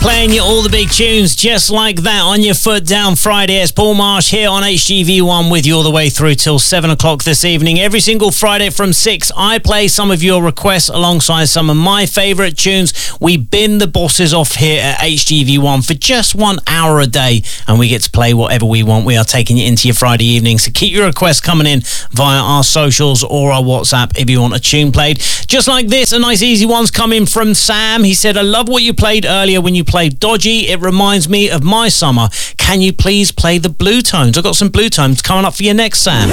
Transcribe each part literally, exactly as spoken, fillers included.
Playing you all the big tunes just like that on your Foot Down Friday. It's Paul Marsh here on H G V one with you all the way through till seven o'clock this evening. Every single Friday from six, I play some of your requests alongside some of my favourite tunes. We bin the bosses off here at H G V one for just one hour a day, and we get to play whatever we want. We are taking you into your Friday evening, so keep your requests coming in via our socials or our WhatsApp if you want a tune played. Just like this, a nice easy one's coming from Sam. He said, I love what you played earlier when you played Dodgy. It reminds me of my summer. Can you please play the Blue Tones? I've got some Blue Tones coming up for you next, Sam.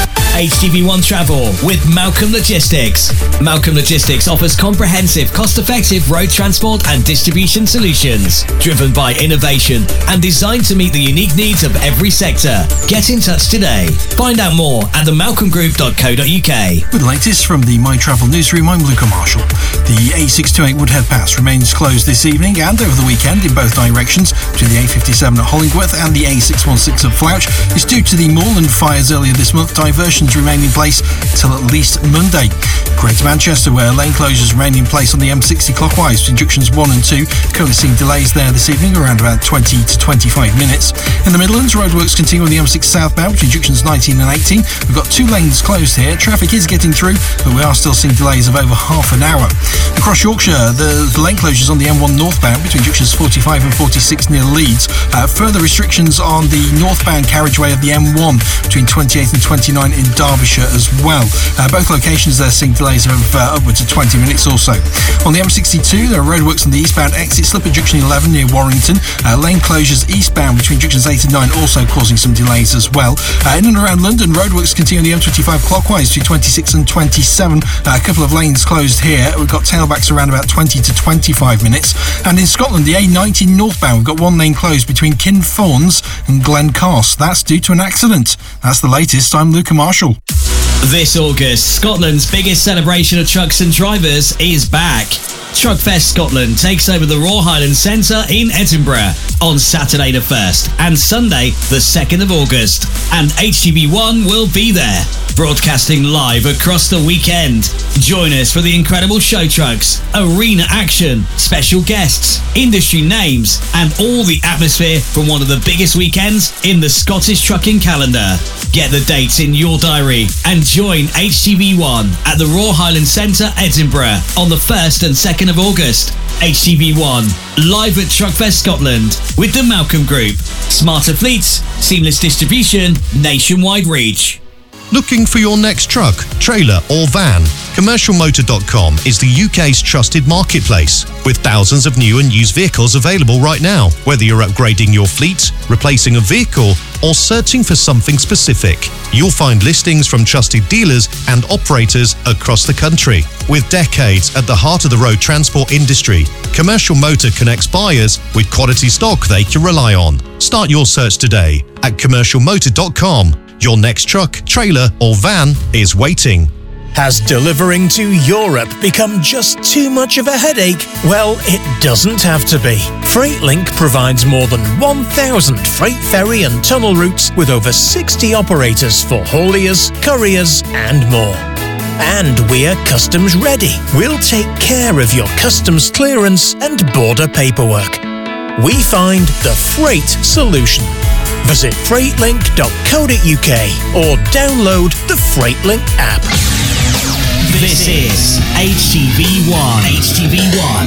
H G V one Travel with Malcolm Logistics. Malcolm Logistics offers comprehensive, cost-effective road transport and distribution solutions, driven by innovation and designed to meet the unique needs of every sector. Get in touch today. Find out more at the malcolm group dot co dot uk. With the latest from the My Travel newsroom, I'm Luca Marshall. The A six twenty-eight Woodhead Pass remains closed this evening and over the weekend in both directions between the A fifty-seven at Hollingworth and the A six sixteen at Flouch. It's due to the moorland fires earlier this month. Diversions remain in place till at least Monday. Greater Manchester, where lane closures remain in place on the M sixty clockwise between junctions one and two. Currently seeing delays there this evening around about twenty to twenty-five minutes. In the Midlands, roadworks continue on the M six southbound between junctions nineteen and eighteen. We've got two lanes closed here. Traffic is getting through, but we are still seeing delays of over half an hour. Across Yorkshire, the lane closures on the M one northbound between junctions forty-five and forty-six near Leeds. Uh, further restrictions on the northbound carriageway of the M one between twenty-eight and twenty-nine in Derbyshire as well. Uh, both locations they're seeing delays of uh, upwards of twenty minutes or so. On the M sixty-two, there are roadworks on the eastbound exit slip at junction eleven near Warrington. Uh, lane closures eastbound between junctions eight and nine also causing some delays as well. Uh, in and around London, roadworks continue on the M twenty-five clockwise between twenty-six and twenty-seven. Uh, a couple of lanes closed here. We've got tailbacks around about twenty to twenty-five minutes. And in Scotland, the A nineteen northbound, we've got one lane closed between Kinfawns and Glencarse. That's due to an accident. That's the latest. I'm Luca Marshall. This August, Scotland's biggest celebration of trucks and drivers is back. Truckfest Scotland takes over the Royal Highland Centre in Edinburgh on Saturday the first and Sunday the second of August. And H G V one will be there, broadcasting live across the weekend. Join us for the incredible show trucks, arena action, special guests, industry names, and all the atmosphere from one of the biggest weekends in the Scottish trucking calendar. Get the dates in your diary and join H G V one at the Royal Highland Centre, Edinburgh on the first and second of August. H G V one, live at Truckfest Scotland with the Malcolm Group. Smarter fleets, seamless distribution, nationwide reach. Looking for your next truck, trailer or van? commercial motor dot com is the U K's trusted marketplace with thousands of new and used vehicles available right now. Whether you're upgrading your fleet, replacing a vehicle or searching for something specific, you'll find listings from trusted dealers and operators across the country. With decades at the heart of the road transport industry, Commercial Motor connects buyers with quality stock they can rely on. Start your search today at commercial motor dot com. Your next truck, trailer or van is waiting. Has delivering to Europe become just too much of a headache? Well, it doesn't have to be. FreightLink provides more than one thousand freight ferry and tunnel routes with over sixty operators for hauliers, couriers and more. And we're customs ready. We'll take care of your customs clearance and border paperwork. We find the freight solution. Visit freightlink dot co dot uk or download the FreightLink app. This is H G V one. H G V one.